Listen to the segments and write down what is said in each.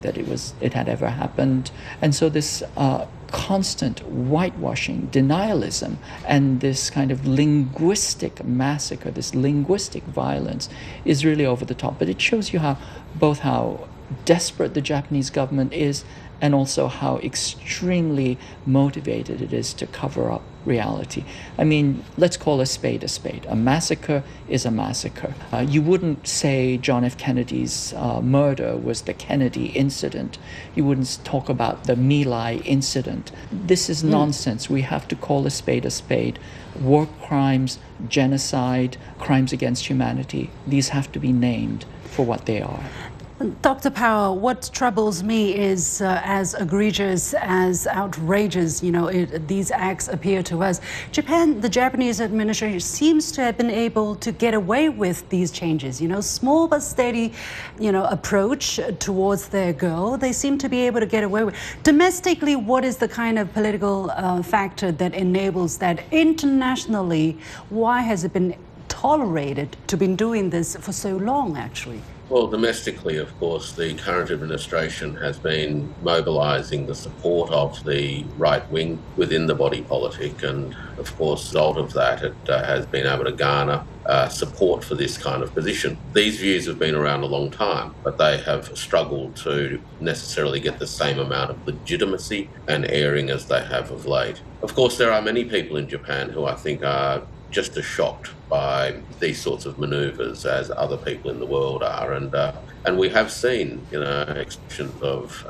that it had ever happened. And so this constant whitewashing, denialism, and this kind of linguistic massacre, this linguistic violence is really over the top. But it shows you how desperate the Japanese government is, and also how extremely motivated it is to cover up reality. I mean, let's call a spade a spade. A massacre is a massacre. You wouldn't say John F. Kennedy's murder was the Kennedy incident. You wouldn't talk about the My Lai incident. This is nonsense. We have to call a spade. War crimes, genocide, crimes against humanity, these have to be named for what they are. Dr. Powell, what troubles me is as egregious, as outrageous, these acts appear to us. The Japanese administration seems to have been able to get away with these changes, small but steady, approach towards their goal. They seem to be able to get away with. Domestically, what is the kind of political factor that enables that? Internationally, why has it been tolerated to be doing this for so long, actually? Well, domestically, of course, the current administration has been mobilising the support of the right wing within the body politic, and of course, as a result of that, it has been able to garner support for this kind of position. These views have been around a long time, but they have struggled to necessarily get the same amount of legitimacy and airing as they have of late. Of course, there are many people in Japan who I think are just as shocked by these sorts of manoeuvres as other people in the world are, and we have seen expressions of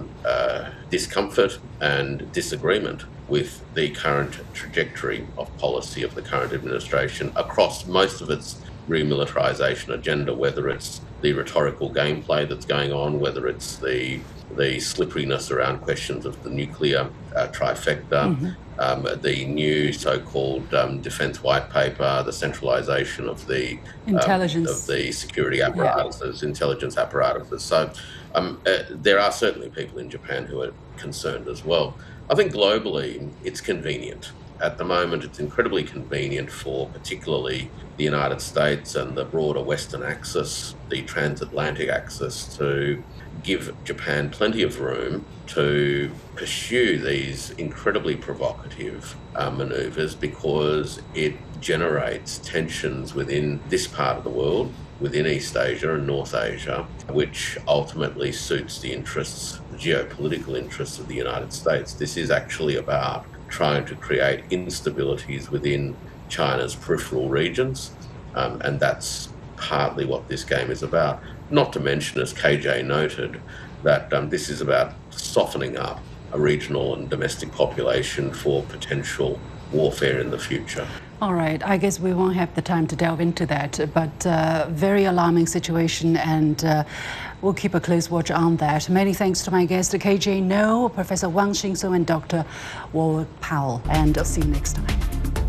discomfort and disagreement with the current trajectory of policy of the current administration across most of its remilitarisation agenda, whether it's the rhetorical gameplay that's going on, whether it's the slipperiness around questions of the nuclear trifecta, the new so-called defence white paper, the centralisation of the intelligence of the security apparatuses, intelligence apparatuses. So there are certainly people in Japan who are concerned as well. I think globally it's convenient. At the moment, it's incredibly convenient for particularly the United States and the broader Western axis, the transatlantic axis, to give Japan plenty of room to pursue these incredibly provocative manoeuvres, because it generates tensions within this part of the world, within East Asia and North Asia, which ultimately suits the interests, the geopolitical interests of the United States. This is actually about trying to create instabilities within China's peripheral regions, and that's partly what this game is about. Not to mention, as KJ noted, that this is about softening up a regional and domestic population for potential warfare in the future. All right, I guess we won't have the time to delve into that, but very alarming situation, and we'll keep a close watch on that. Many thanks to my guests, KJ No, Professor Wang Xing and Dr. Warwick Powell, and I'll see you next time.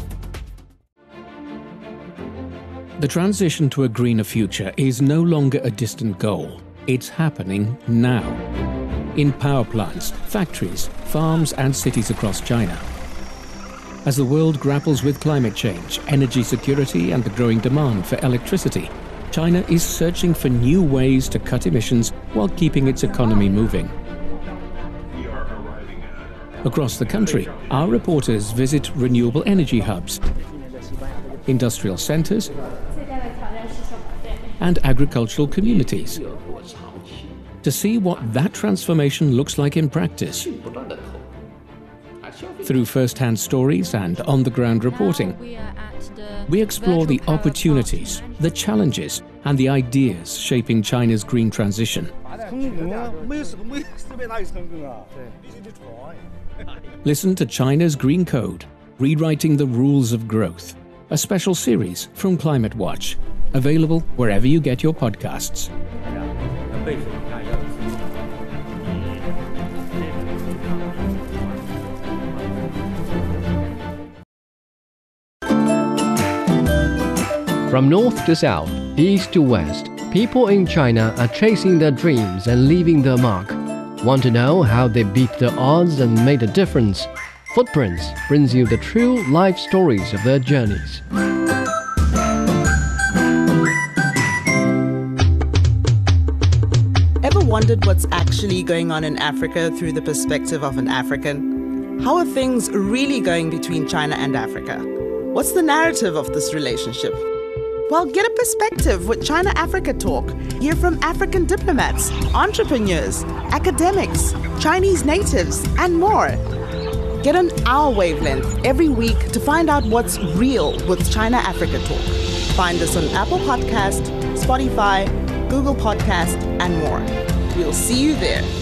The transition to a greener future is no longer a distant goal. It's happening now. In power plants, factories, farms and cities across China. As the world grapples with climate change, energy security and the growing demand for electricity, China is searching for new ways to cut emissions while keeping its economy moving. Across the country, our reporters visit renewable energy hubs, industrial centres and agricultural communities to see what that transformation looks like in practice. Through first-hand stories and on-the-ground reporting, we explore the opportunities, the challenges and the ideas shaping China's green transition. Listen to China's Green Code, Rewriting the Rules of Growth, a special series from Climate Watch, available wherever you get your podcasts. From north to south, east to west, people in China are chasing their dreams and leaving their mark. Want to know how they beat the odds and made a difference? Footprints brings you the true life stories of their journeys. Ever wondered what's actually going on in Africa through the perspective of an African? How are things really going between China and Africa? What's the narrative of this relationship? Well, get a perspective with China-Africa Talk. Hear from African diplomats, entrepreneurs, academics, Chinese natives, and more. Get on our wavelength every week to find out what's real with China-Africa Talk. Find us on Apple Podcast, Spotify, Google Podcast, and more. We'll see you there.